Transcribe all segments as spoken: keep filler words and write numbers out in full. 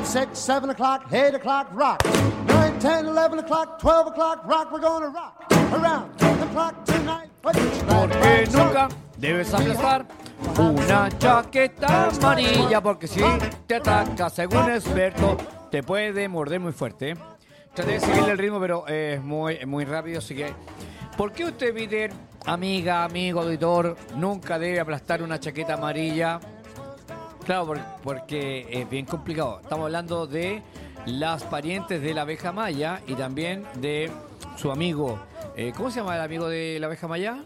six, seven o'clock, eight o'clock, rock. nine, ten, eleven o'clock, twelve o'clock, rock. We're gonna rock around the clock tonight. Porque nunca debes aplastar una chaqueta amarilla, porque si te ataca, según experto, te puede morder muy fuerte. Traté de seguirle el ritmo, pero es muy, muy rápido, así que... ¿Por qué usted, Peter, amiga, amigo, auditor, nunca debe aplastar una chaqueta amarilla? Claro, por, porque es bien complicado. Estamos hablando de las parientes de la abeja maya y también de su amigo. Eh, ¿Cómo se llama el amigo de la abeja maya?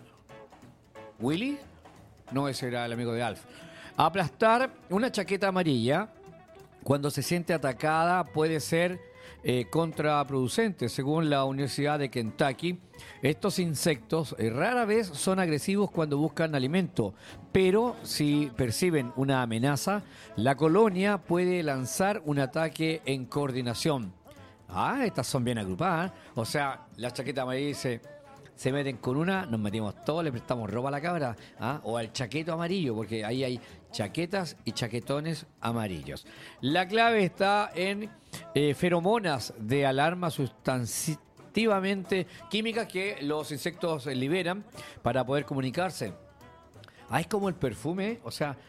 ¿Willy? No, ese era el amigo de Alf. Aplastar una chaqueta amarilla cuando se siente atacada puede ser eh, contraproducente. Según la Universidad de Kentucky, estos insectos eh, rara vez son agresivos cuando buscan alimento, pero si perciben una amenaza, la colonia puede lanzar un ataque en coordinación. Ah, estas son bien agrupadas, ¿eh? O sea, la chaqueta amarilla dice... Se meten con una, nos metimos todos, le prestamos ropa a la cabra, ¿ah? O al chaqueto amarillo, porque ahí hay chaquetas y chaquetones amarillos. La clave está en eh, feromonas de alarma sustantivamente químicas que los insectos liberan para poder comunicarse. Ah, es como el perfume, o sea,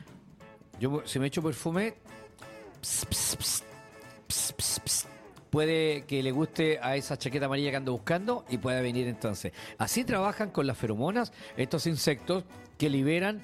yo si me echo perfume, pss, pss, pss, pss, pss, pss, puede que le guste a esa chaqueta amarilla que ando buscando y pueda venir entonces. Así trabajan con las feromonas estos insectos que liberan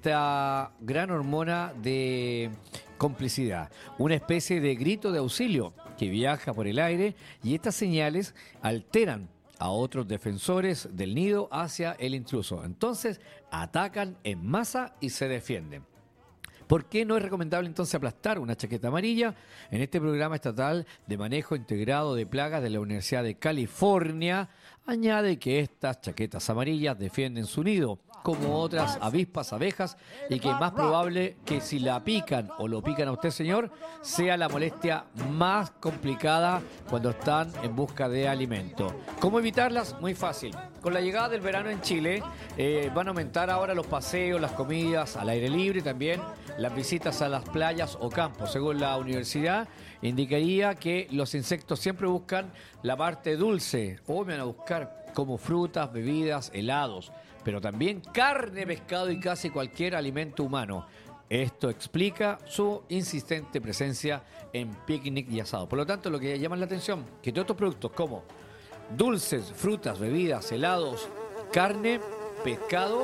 esta gran hormona de complicidad, una especie de grito de auxilio que viaja por el aire, y estas señales alteran a otros defensores del nido hacia el intruso. Entonces atacan en masa y se defienden. ¿Por qué no es recomendable entonces aplastar una chaqueta amarilla? En este programa estatal de manejo integrado de plagas de la Universidad de California, añade que estas chaquetas amarillas defienden su nido, como otras avispas, abejas, y que es más probable que si la pican o lo pican a usted, señor, sea la molestia más complicada cuando están en busca de alimento. ¿Cómo evitarlas? Muy fácil. Con la llegada del verano en Chile, eh, van a aumentar ahora los paseos, las comidas al aire libre, también las visitas a las playas o campos. Según la universidad, indicaría que los insectos siempre buscan la parte dulce, o me van a buscar como frutas, bebidas, helados, pero también carne, pescado y casi cualquier alimento humano. Esto explica su insistente presencia en picnic y asado. Por lo tanto, lo que llama la atención, que todos estos productos como dulces, frutas, bebidas, helados, carne, pescado,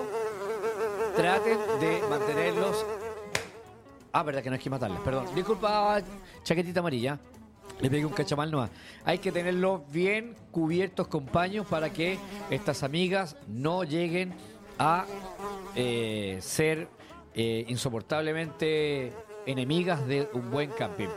traten de mantenerlos... Ah, verdad que no hay que matarlas, perdón. Disculpa, chaquetita amarilla. Le pegué un cachamal nomás. Hay que tenerlos bien cubiertos con paños para que estas amigas no lleguen a eh, ser eh, insoportablemente enemigas de un buen camping.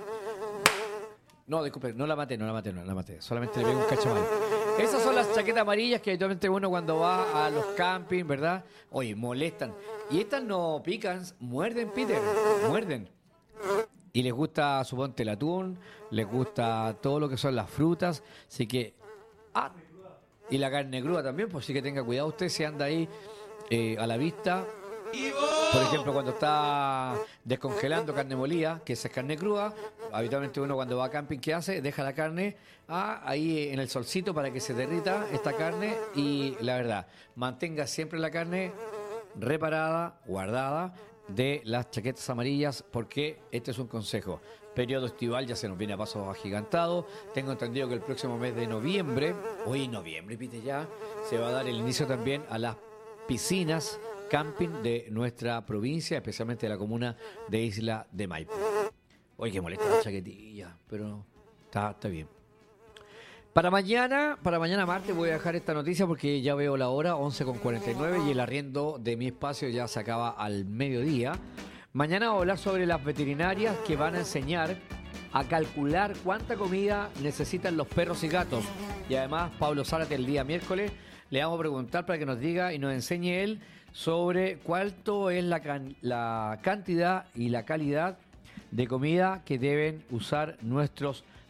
No, disculpe, no la maté, no la maté, no la maté. Solamente le pegué un cachamal. Esas son las chaquetas amarillas que habitualmente uno cuando va a los campings, ¿verdad? Oye, molestan. Y estas no pican, muerden, Peter, muerden. Y les gusta, suponte, el atún, les gusta todo lo que son las frutas, así que... Ah, y la carne cruda también, pues sí que tenga cuidado usted si anda ahí eh, a la vista. Por ejemplo, cuando está descongelando carne molida, que esa es carne cruda, habitualmente uno cuando va a camping, ¿qué hace? Deja la carne ah, ahí en el solcito para que se derrita esta carne y, la verdad, mantenga siempre la carne reparada, guardada, de las chaquetas amarillas, porque este es un consejo. Periodo estival ya se nos viene a pasos agigantados. Tengo entendido que el próximo mes de noviembre, hoy noviembre, pite ya, se va a dar el inicio también a las piscinas camping de nuestra provincia, especialmente de la comuna de Isla de Maipo. Oye, que molesta la chaquetilla, pero está, está bien. Para mañana, para mañana martes voy a dejar esta noticia porque ya veo la hora, once con cuarenta y nueve, y el arriendo de mi espacio ya se acaba al mediodía. Mañana voy a hablar sobre las veterinarias que van a enseñar a calcular cuánta comida necesitan los perros y gatos. Y además, Pablo Zárate el día miércoles le vamos a preguntar para que nos diga y nos enseñe él sobre cuánto es la, can- la cantidad y la calidad de comida que deben usar nuestros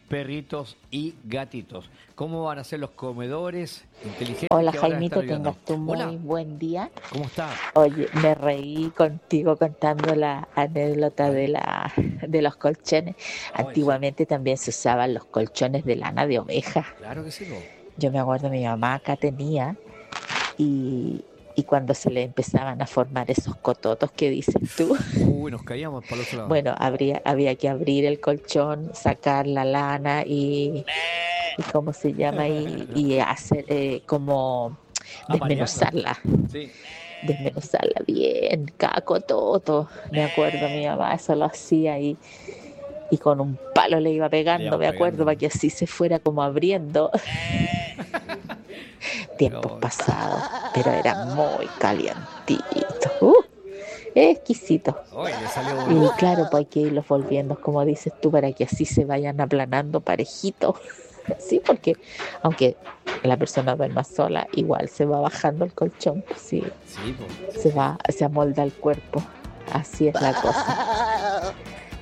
perritos y gatitos. ¿Cómo van a ser los comedores inteligentes? Hola Jaimito, tengas tú muy Hola. buen día. ¿Cómo estás? Oye, me reí contigo contando la anécdota de la de los colchones. Oh, Antiguamente sí. también se usaban los colchones de lana de oveja. Claro que sí. ¿No? Yo me acuerdo, mi mamá acá tenía y... Y cuando se le empezaban a formar esos cototos que dices tú. Uy, nos caíamos para el otro lado. Bueno, habría, había que abrir el colchón, sacar la lana y, y ¿cómo se llama? Y, y hacer eh, como desmenuzarla. Sí. Desmenuzarla bien, cada cototo. Me acuerdo, mi mamá eso lo hacía y, y con un palo le iba pegando, iba me pegando. acuerdo, para que así se fuera como abriendo. Tiempos no. pasados, pero era muy calientito, uh, exquisito. Oye, le salió y claro, pues hay que irlos volviendo, como dices tú, para que así se vayan aplanando parejito. Sí, porque aunque la persona duerma sola, igual se va bajando el colchón, pues sí, sí pues. se va, se amolda el cuerpo. Así es la cosa.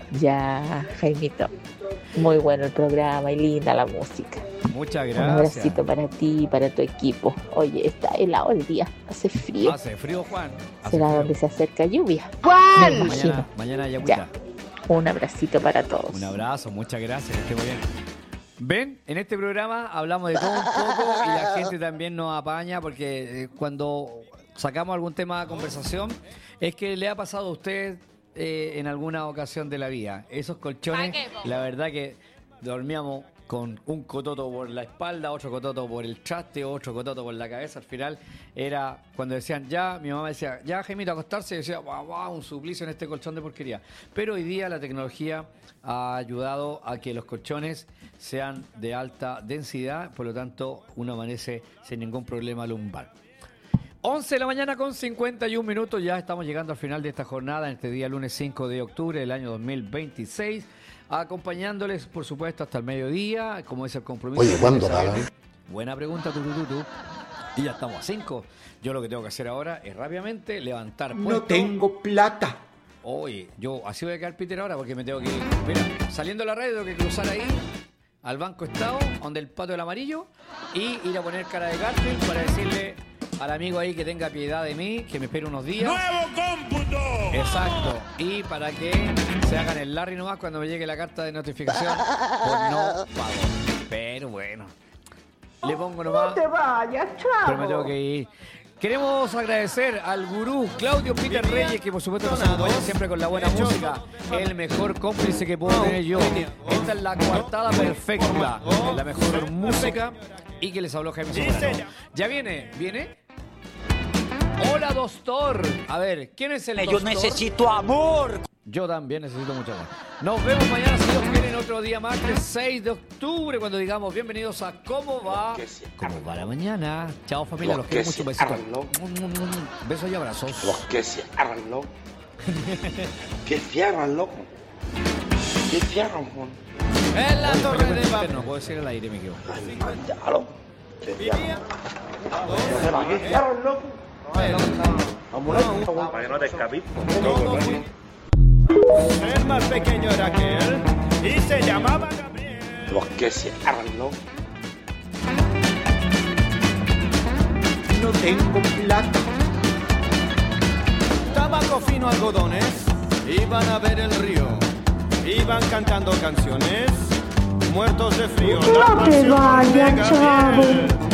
Ya, Jaimito, muy bueno el programa y linda la música. Muchas gracias. Un abracito para ti y para tu equipo. Oye, está helado el día, hace frío. Hace frío, Juan. Hace Será frío. donde se acerca lluvia. ¡Juan! Me imagino. Mañana, mañana hay agüita. Ya. Un abracito para todos. Un abrazo, muchas gracias, que esté muy bien. Ven, en este programa hablamos de todo un poco y la gente también nos apaña porque cuando sacamos algún tema de conversación es que le ha pasado a usted eh, en alguna ocasión de la vida. Esos colchones, la verdad que dormíamos con un cototo por la espalda, otro cototo por el traste, otro cototo por la cabeza. Al final era cuando decían ya, mi mamá decía, ya Jaimito, acostarse, y decía, wow, wow, un suplicio en este colchón de porquería. Pero hoy día la tecnología ha ayudado a que los colchones sean de alta densidad, por lo tanto uno amanece sin ningún problema lumbar. once de la mañana con cincuenta y un minutos, ya estamos llegando al final de esta jornada, en este día lunes cinco de octubre del año dos mil veintiséis. Acompañándoles, por supuesto, hasta el mediodía, como es el compromiso. Oye, ¿cuándo pagan? Buena pregunta, tu, tu, tu, tu. Y ya estamos a cinco. Yo lo que tengo que hacer ahora es rápidamente levantar puesto. No tengo plata. Oye, yo así voy a quedar Peter ahora porque me tengo que ir. Mira, saliendo de la radio tengo que cruzar ahí al Banco Estado, donde el pato del amarillo, y ir a poner cara de Garfield para decirle al amigo ahí que tenga piedad de mí, que me espere unos días. ¡Nuevo cómputo! Exacto. Y para que se hagan el Larry nomás cuando me llegue la carta de notificación por no pago. Pero bueno, le pongo nomás. No te vayas, chavo. Pero me tengo que ir. Queremos agradecer al gurú Claudio Peter Reyes, que por supuesto nos acompaña siempre con la buena música. El mejor cómplice que puedo tener yo. Esta es la coartada perfecta. La mejor música. Y que les habló Jaime Sobrano. Ya viene, viene. Hola, doctor. A ver, ¿quién es el doctor? Yo necesito amor. Yo también necesito mucho amor. Nos vemos mañana, si Dios quiere, en otro día martes seis de octubre, cuando digamos bienvenidos a ¿Cómo va? ¿Cómo va la mañana? Chao, familia, los, los quiero mucho. Besitos. Besos y abrazos. Los que se arran, loco. Que cierran, loco. Que cierran, Juan. En la torre de papel. No puedo decir al aire, me equivoco. Déjalo. Que cierran. Que cierran, loco. Para que no te escapes. El más pequeño era aquel y se llamaba Gabriel. Los que se arregló. No tengo plata. Tabaco fino, algodones. Iban a ver el río. Iban cantando canciones. Muertos de frío. No te vayas, chavo.